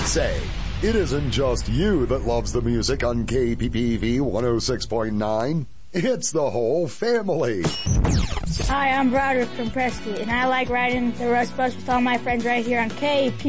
Say, it isn't just you that loves the music on KPPV 106.9. It's the whole family. Hi, I'm Broderick from Prescott, and I like riding the Rush Bus with all my friends right here on KPPV.